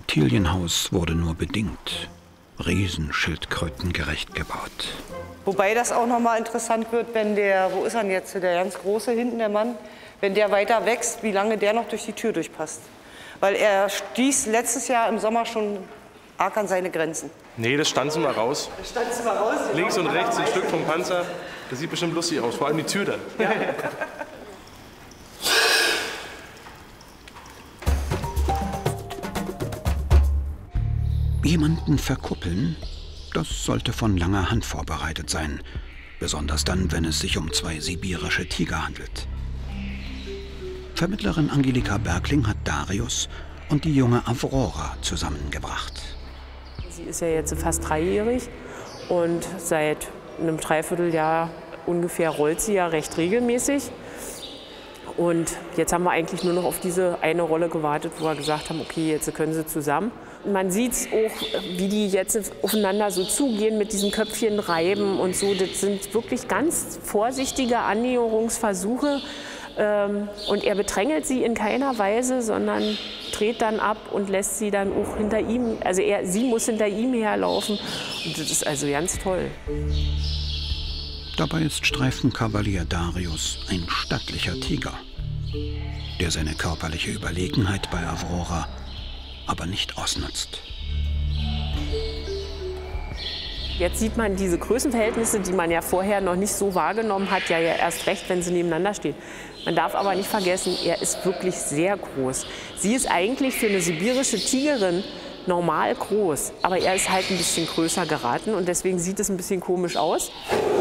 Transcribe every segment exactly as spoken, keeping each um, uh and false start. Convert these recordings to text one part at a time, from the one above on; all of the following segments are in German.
Reptilienhaus wurde nur bedingt riesenschildkrötengerecht gebaut. Wobei das auch noch mal interessant wird, wenn der, wo ist er denn jetzt, der ganz große hinten, der Mann, wenn der weiter wächst, wie lange der noch durch die Tür durchpasst. Weil er stieß letztes Jahr im Sommer schon arg an seine Grenzen. Nee, das stanzen wir raus. Das stanzen wir raus. Links und rechts ein Stück vom Panzer. Das sieht bestimmt lustig aus, vor allem die Tür dann. Ja. Jemanden verkuppeln, das sollte von langer Hand vorbereitet sein. Besonders dann, wenn es sich um zwei sibirische Tiger handelt. Vermittlerin Angelika Bergling hat Darius und die junge Avrora zusammengebracht. Sie ist ja jetzt fast dreijährig und seit einem Dreivierteljahr ungefähr rollt sie ja recht regelmäßig. Und jetzt haben wir eigentlich nur noch auf diese eine Rolle gewartet, wo wir gesagt haben, okay, jetzt können sie zusammen. Man sieht auch, wie die jetzt aufeinander so zugehen, mit diesen Köpfchen reiben und so. Das sind wirklich ganz vorsichtige Annäherungsversuche. Und er bedrängelt sie in keiner Weise, sondern dreht dann ab und lässt sie dann auch hinter ihm, also er, sie muss hinter ihm herlaufen. Und das ist also ganz toll. Dabei ist Streifenkavalier Darius ein stattlicher Tiger, der seine körperliche Überlegenheit bei Avrora aber nicht ausnutzt. Jetzt sieht man diese Größenverhältnisse, die man ja vorher noch nicht so wahrgenommen hat, ja, ja erst recht, wenn sie nebeneinander stehen. Man darf aber nicht vergessen, er ist wirklich sehr groß. Sie ist eigentlich für eine sibirische Tigerin normal groß, aber er ist halt ein bisschen größer geraten und deswegen sieht es ein bisschen komisch aus.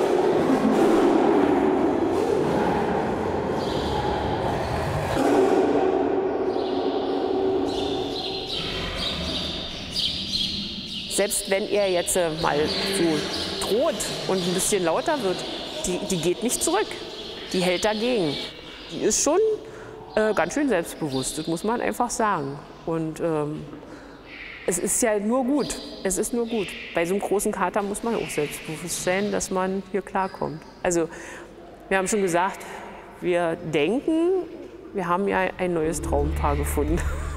Selbst wenn er jetzt äh, mal so droht und ein bisschen lauter wird, die, die geht nicht zurück. Die hält dagegen. Die ist schon äh, ganz schön selbstbewusst, das muss man einfach sagen. Und ähm, es ist ja nur gut. Es ist nur gut. Bei so einem großen Kater muss man auch selbstbewusst sein, dass man hier klarkommt. Also, wir haben schon gesagt, wir denken, wir haben ja ein neues Traumpaar gefunden.